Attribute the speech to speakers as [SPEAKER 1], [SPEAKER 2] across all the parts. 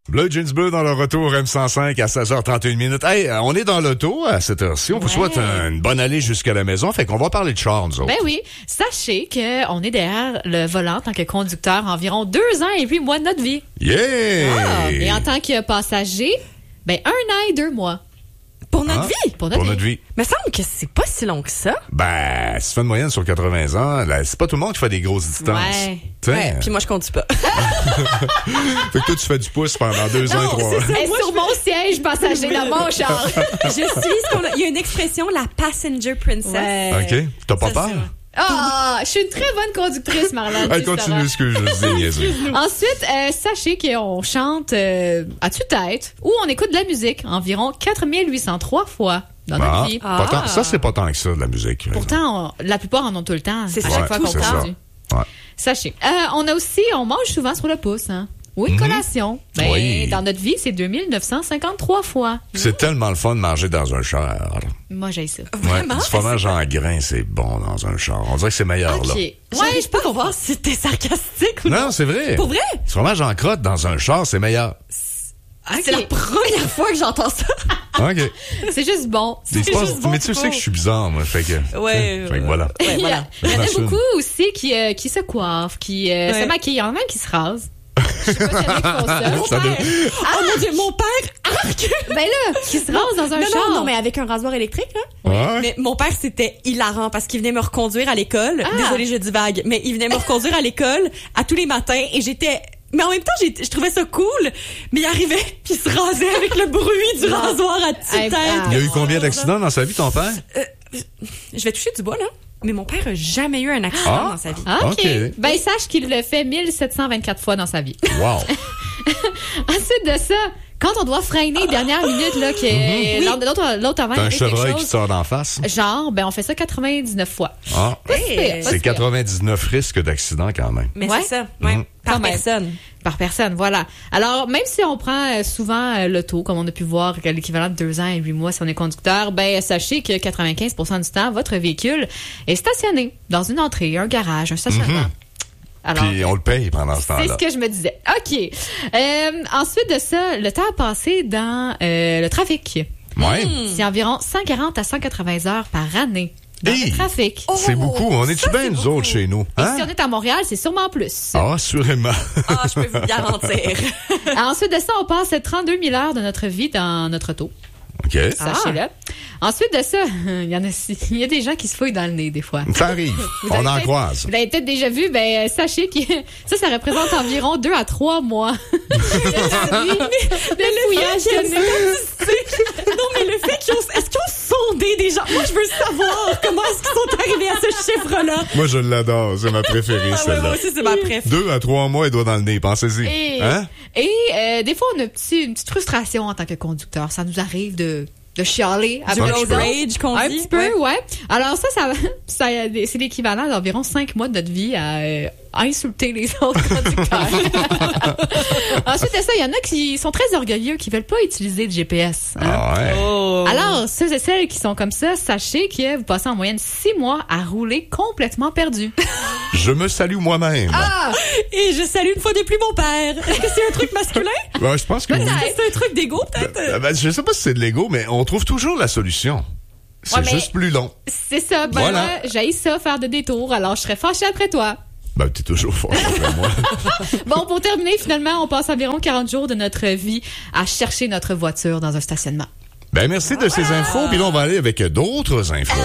[SPEAKER 1] Bleu Jeans Bleu dans le retour M105 à 16h31. Hey, on est dans l'auto à cette heure-ci. On vous souhaite une bonne allée jusqu'à la maison. Fait qu'on va parler de char, nous autres.
[SPEAKER 2] Ben oui. Sachez qu'on est derrière le volant en tant que conducteur environ 2 ans et 8 mois de notre vie.
[SPEAKER 1] Yeah!
[SPEAKER 2] Et en tant que passager, 1 an et 2 mois.
[SPEAKER 3] Pour notre vie?
[SPEAKER 2] Pour notre vie.
[SPEAKER 3] Me semble que c'est pas si long que ça.
[SPEAKER 1] Ben, si tu fais une moyenne sur 80 ans, là, c'est pas tout le monde qui fait des grosses distances.
[SPEAKER 3] Ouais. Puis moi, je conduis pas.
[SPEAKER 1] Fait que toi, tu fais du pouce pendant 2 ans et 3 ans.
[SPEAKER 2] Et sur mon siège passager dans mon char.
[SPEAKER 3] Je suis il y a une expression, la passenger princess.
[SPEAKER 2] Ouais.
[SPEAKER 1] OK. T'as pas peur?
[SPEAKER 2] Ah, je suis une très bonne conductrice, Marlène.
[SPEAKER 1] Hey, continue, excuse, je dis niaiser.
[SPEAKER 2] Ensuite, sachez qu'on chante à tue-tête ou on écoute de la musique environ 4803 fois dans notre vie.
[SPEAKER 1] Ça, c'est pas tant que ça, de la musique.
[SPEAKER 2] Pourtant, la plupart en ont tout le temps.
[SPEAKER 3] C'est
[SPEAKER 2] à chaque fois qu'on conduit.
[SPEAKER 1] Ouais.
[SPEAKER 2] Sachez. On mange souvent sur le pouce, hein. Oui, collation. Dans notre vie, c'est 2953 fois.
[SPEAKER 1] C'est tellement le fun de manger dans un char.
[SPEAKER 2] Moi, j'aime ça.
[SPEAKER 3] Vraiment?
[SPEAKER 1] Du fromage en grains, c'est bon dans un char. On dirait que c'est meilleur, là.
[SPEAKER 3] Je peux pas voir si t'es sarcastique ou non.
[SPEAKER 1] Non, c'est vrai.
[SPEAKER 3] Pour vrai?
[SPEAKER 1] Du fromage en crotte dans un char, c'est meilleur.
[SPEAKER 3] C'est la première fois que j'entends ça.
[SPEAKER 1] OK.
[SPEAKER 2] C'est juste bon.
[SPEAKER 1] Mais tu sais que je suis bizarre, moi. Fait que voilà.
[SPEAKER 2] Il y en a beaucoup aussi qui se coiffent, qui se maquillent. Il y en a même qui se rasent. Je sais pas si avec ça.
[SPEAKER 3] Oh mon Dieu, mon père!
[SPEAKER 2] Qui se rase dans un char.
[SPEAKER 3] Non, mais avec un rasoir électrique, là.
[SPEAKER 1] Ouais.
[SPEAKER 3] Mais mon père, c'était hilarant parce qu'il venait me reconduire à l'école. Désolée, je divague, mais il venait me reconduire à l'école à tous les matins et j'étais... Mais en même temps, je trouvais ça cool. Mais il arrivait puis il se rasait avec le bruit du rasoir à tue-tête.
[SPEAKER 1] Il y a eu combien d'accidents dans sa vie, ton père?
[SPEAKER 3] Je vais toucher du bois, là. Mais mon père a jamais eu un accident dans sa vie.
[SPEAKER 2] OK. Sache qu'il le fait 1724 fois dans sa vie.
[SPEAKER 1] Wow.
[SPEAKER 2] Ensuite de ça, quand on doit freiner dernière minute, là, l'autre avant,
[SPEAKER 1] t'as un chevreuil qui te sort d'en face?
[SPEAKER 2] Genre, on fait ça 99 fois.
[SPEAKER 1] C'est 99 risques d'accident quand même.
[SPEAKER 3] Mais c'est ça, par personne.
[SPEAKER 2] Par personne, voilà. Alors, même si on prend souvent l'auto, comme on a pu voir, l'équivalent de 2 ans et 8 mois si on est conducteur, sachez que 95% du temps, votre véhicule est stationné dans une entrée, un garage, un stationnement. Alors,
[SPEAKER 1] puis on le paye pendant ce temps-là.
[SPEAKER 2] C'est ce que je me disais. OK. Ensuite de ça, le temps passé dans le trafic.
[SPEAKER 1] Ouais.
[SPEAKER 2] C'est environ 140 à 180 heures par année dans le trafic.
[SPEAKER 1] C'est beaucoup. On est-tu bien, nous autres, chez nous?
[SPEAKER 2] Et si on est à Montréal, c'est sûrement plus.
[SPEAKER 1] Assurément.
[SPEAKER 3] Je peux vous garantir.
[SPEAKER 2] Ensuite de ça, on passe 32 000 heures de notre vie dans notre auto.
[SPEAKER 1] OK.
[SPEAKER 2] Sachez-le. Ensuite de ça, il y a des gens qui se fouillent dans le nez, des fois.
[SPEAKER 1] Ça arrive. On en croise.
[SPEAKER 2] Vous l'avez peut-être déjà vu, sachez que ça représente environ 2 à 3 mois de fouillage de nez.
[SPEAKER 3] Non, mais le fait est-ce qu'ils ont sondé des gens? Moi, je veux savoir comment est-ce qu'ils sont arrivés à ce chiffre-là.
[SPEAKER 1] Moi, je l'adore. C'est ma préférée, celle-là.
[SPEAKER 3] Moi aussi, c'est ma préférée.
[SPEAKER 1] 2 à 3 mois, il doit dans le nez. Pensez-y.
[SPEAKER 2] Et des fois, on a une petite frustration en tant que conducteur. Ça nous arrive de chialer.
[SPEAKER 3] Du road rage qu'on dit.
[SPEAKER 2] Un petit peu, ouais. Alors ça c'est l'équivalent d'environ 5 mois de notre vie à insulter les autres conducteurs. Ensuite de ça, il y en a qui sont très orgueilleux, qui veulent pas utiliser le GPS. Alors, ceux et celles qui sont comme ça, sachez que vous passez en moyenne 6 mois à rouler complètement perdu.
[SPEAKER 1] Je me salue moi-même.
[SPEAKER 3] Et je salue une fois de plus mon père. Est-ce que c'est un truc masculin?
[SPEAKER 1] Je pense que oui.
[SPEAKER 3] C'est un truc d'ego, peut-être?
[SPEAKER 1] Je sais pas si c'est de l'ego, mais on trouve toujours la solution. C'est juste plus long.
[SPEAKER 2] C'est ça. Voilà. J'haïs ça, faire de détours, alors je serais fâchée après toi.
[SPEAKER 1] T'es toujours fort après moi.
[SPEAKER 2] Bon, pour terminer, finalement, on passe environ 40 jours de notre vie à chercher notre voiture dans un stationnement.
[SPEAKER 1] Merci de ces infos. Puis là, on va aller avec d'autres infos.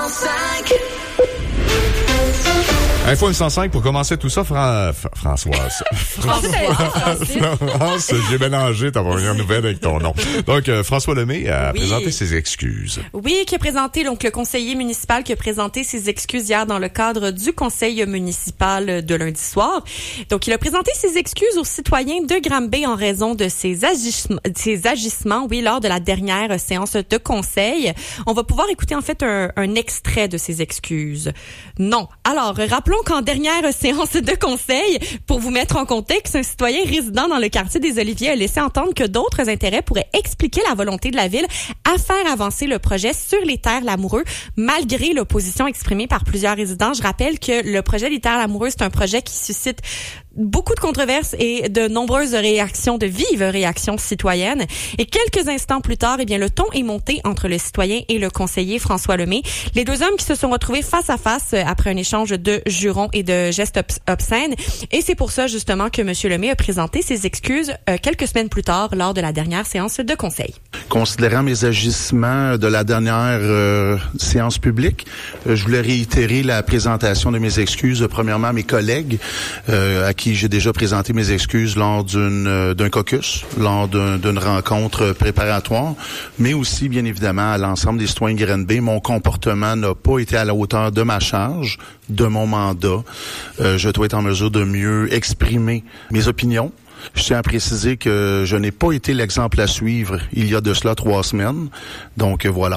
[SPEAKER 1] Info M105 pour commencer tout ça, Françoise. France, j'ai mélangé ta première nouvelle avec ton nom. Donc, François Lemay a présenté ses excuses.
[SPEAKER 3] Oui, qui a présenté, donc, le conseiller municipal qui a présenté ses excuses hier dans le cadre du conseil municipal de lundi soir. Donc, il a présenté ses excuses aux citoyens de Granby en raison de ses agissements, lors de la dernière séance de conseil. On va pouvoir écouter, en fait, un extrait de ses excuses. Non. Alors, rappelons qu'en dernière séance de conseil, pour vous mettre en contexte, un citoyen résident dans le quartier des Oliviers a laissé entendre que d'autres intérêts pourraient expliquer la volonté de la ville à faire avancer le projet sur les terres Lamoureux, malgré l'opposition exprimée par plusieurs résidents. Je rappelle que le projet des terres Lamoureux, c'est un projet qui suscite beaucoup de controverses et de nombreuses réactions, de vives réactions citoyennes. Et quelques instants plus tard, eh bien, le ton est monté entre le citoyen et le conseiller François Lemay. Les deux hommes qui se sont retrouvés face à face après un échange de jurons et de gestes obscènes. Et c'est pour ça, justement, que M. Lemay a présenté ses excuses quelques semaines plus tard lors de la dernière séance de conseil.
[SPEAKER 4] Considérant mes agissements de la dernière séance publique, je voulais réitérer la présentation de mes excuses, premièrement à mes collègues, à qui j'ai déjà présenté mes excuses lors d'un caucus, lors d'une rencontre préparatoire, mais aussi, bien évidemment, à l'ensemble des citoyens de Granby. Mon comportement n'a pas été à la hauteur de ma charge, de mon mandat. Je dois être en mesure de mieux exprimer mes opinions. Je tiens à préciser que je n'ai pas été l'exemple à suivre il y a de cela 3 semaines. Donc, voilà.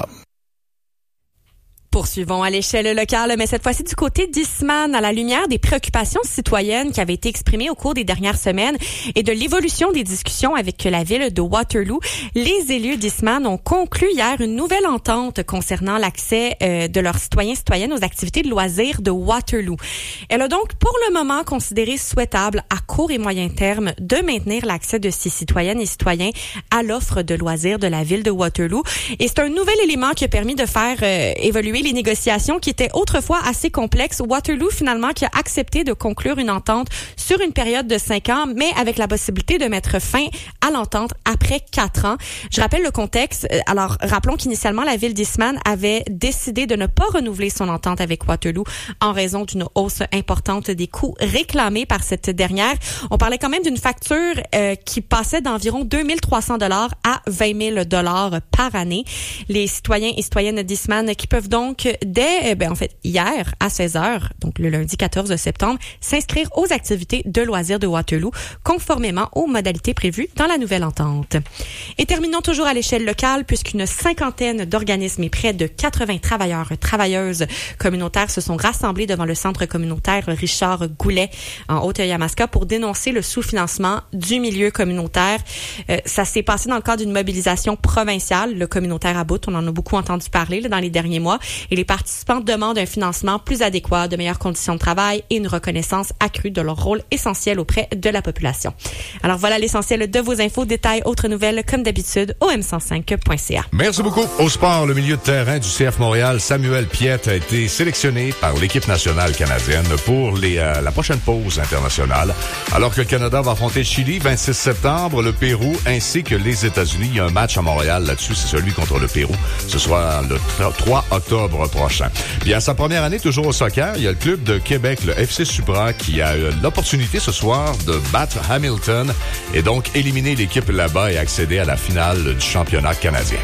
[SPEAKER 3] Poursuivons à l'échelle locale, mais cette fois-ci du côté d'Eastman, à la lumière des préoccupations citoyennes qui avaient été exprimées au cours des dernières semaines et de l'évolution des discussions avec la ville de Waterloo. Les élus d'Eastman ont conclu hier une nouvelle entente concernant l'accès de leurs citoyens-citoyennes aux activités de loisirs de Waterloo. Elle a donc pour le moment considéré souhaitable à court et moyen terme de maintenir l'accès de ces citoyennes et citoyens à l'offre de loisirs de la ville de Waterloo. Et c'est un nouvel élément qui a permis de faire évoluer les négociations qui étaient autrefois assez complexes. Waterloo, finalement, qui a accepté de conclure une entente sur une période de 5 ans, mais avec la possibilité de mettre fin à l'entente après 4 ans. Je rappelle le contexte. Alors, rappelons qu'initialement, la ville d'Eastman avait décidé de ne pas renouveler son entente avec Waterloo en raison d'une hausse importante des coûts réclamés par cette dernière. On parlait quand même d'une facture qui passait d'environ 2300 $ à 20 000 $ par année. Les citoyens et citoyennes d'Eastman qui peuvent donc dès, hier à 16h, donc le lundi 14 septembre, s'inscrire aux activités de loisirs de Waterloo, conformément aux modalités prévues dans la nouvelle entente. Et terminons toujours à l'échelle locale, puisqu'une 50aine d'organismes et près de 80 travailleuses communautaires se sont rassemblés devant le centre communautaire Richard Goulet en Haute-Yamaska pour dénoncer le sous-financement du milieu communautaire. Ça s'est passé dans le cadre d'une mobilisation provinciale, le communautaire à bout, on en a beaucoup entendu parler dans les derniers mois. Et les participants demandent un financement plus adéquat, de meilleures conditions de travail et une reconnaissance accrue de leur rôle essentiel auprès de la population. Alors voilà l'essentiel de vos infos. Détails, autres nouvelles, comme d'habitude, au m105.ca.
[SPEAKER 1] Merci beaucoup. Au sport, le milieu de terrain du CF Montréal, Samuel Piette, a été sélectionné par l'équipe nationale canadienne pour la prochaine pause internationale. Alors que le Canada va affronter le Chili 26 septembre, le Pérou ainsi que les États-Unis. Il y a un match à Montréal là-dessus, c'est celui contre le Pérou. Ce sera le 3 octobre prochain. Bien, sa première année toujours au soccer, il y a le club de Québec, le FC Supra, qui a eu l'opportunité ce soir de battre Hamilton et donc éliminer l'équipe là-bas et accéder à la finale du championnat canadien.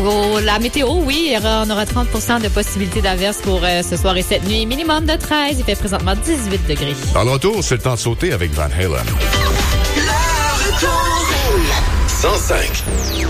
[SPEAKER 2] La météo, oui, on aura 30% de possibilités d'averse pour ce soir et cette nuit. Minimum de 13, il fait présentement 18 degrés.
[SPEAKER 1] Dans le retour, c'est le temps de sauter avec Van Halen.
[SPEAKER 5] Le retour 105.